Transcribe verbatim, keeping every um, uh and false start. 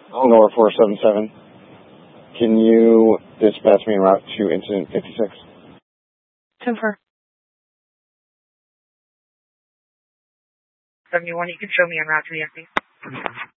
Lower four seven seven. Can you dispatch me en route to incident fifty-six? ten four. seventy-one, you can show me en route to the F B.